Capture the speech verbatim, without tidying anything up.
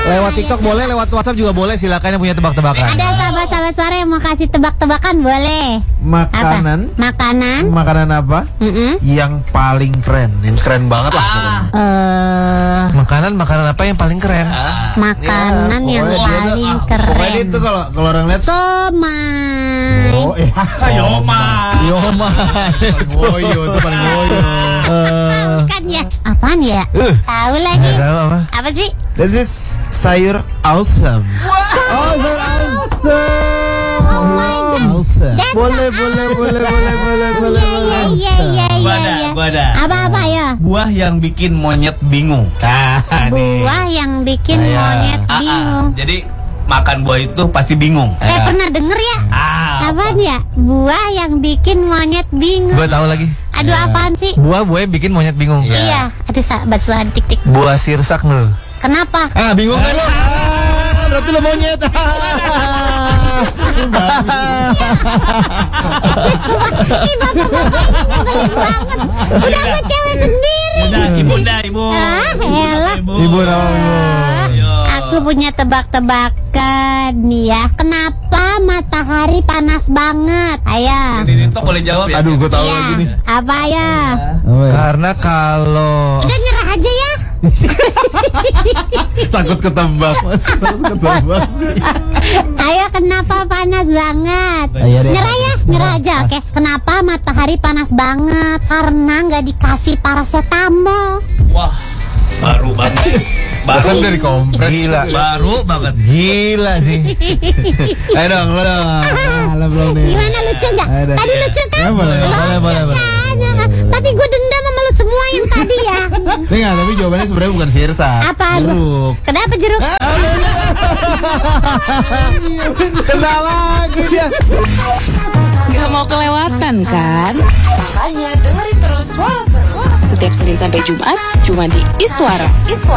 Lewat TikTok boleh, lewat WhatsApp juga boleh. Silakan yang punya tebak-tebakan. Ada sahabat-sahabat suara yang mau kasih tebak-tebakan boleh. Makanan. Apa? Makanan. Makanan apa? Mm-mm. Yang paling keren, yang keren banget lah. Eh, Makanan, makanan apa yang paling keren? makanan Ya, yang pokoknya dia tuh, paling ah, keren. Pokoknya dia tuh kalau kalau orang lihat Somai. oh, eh, Sayoma. Yoma. paling woyo tuh paling woyo. Eh, Bukan ya? Apaan ya? Uh. Tahu lagi. nggak tahu apa? Apa sih? This is sayur awesome. Oh, sayur awesome. Oh my god. Awesome. That's Boleh, boleh, boleh, boleh, boleh, boleh, boleh. Iya, iya, iya, Gua ada, iya. gua ada. Apa-apa ya? Buah yang bikin monyet bingung. Ah, nih. Buah yang bikin Ayah. monyet Ah, ah. bingung. Jadi makan buah itu pasti bingung. Kayak pernah denger ya? Ah, Apaan ya? Buah yang bikin monyet bingung. Gue tahu lagi. Aduh, apaan sih? Buah buah yang bikin monyet bingung. Iya. Aduh, sahabat suara tik-tik. Buah sirsak Nul. Kenapa? Ah, bingung kan lo? Ah, berarti lo monyet. Ih, bapak-bapak nyebelin banget. Udah sama cewek sendiri. Udah, ibu dah, ibu. Ah, elah. Ibu namanya. Ayo. Aku punya tebak-tebakan nih ya. Kenapa matahari panas banget? Ayo. Di TikTok boleh jawab ya? Aduh, gue tahu Iya. lagi nih. Apa ya? Karena kalau Udah nyerah aja ya. Takut ketebak, Mas. Takut ketebak sih. Ayo, kenapa panas banget? Ayo deh. Nyerah ya, nyerah aja. Oke. Kenapa matahari panas banget? Karena nggak dikasih paracetamol. Wah, baru banget. Baru, Pesan dari kompres. gila, baru banget. gila sih. Ayo dong, lo dong. Ah, lo belum nih. Gimana, lucu nggak? Ayo deh. Tadi lucu kan? Ya, boleh, boleh, boleh, boleh. Kan? Tapi gue dendam sama lu semua yang tadi ya. Nih nggak, tapi jawabannya sebenarnya bukan sirsak. Apaan? Jeruk. Kenapa jeruk? Kena lagi dia. Gak mau kelewatan kan? Makanya dengerin terus Suara Seru setiap Senin sampai Jumat cuma di Iswara. Iswara.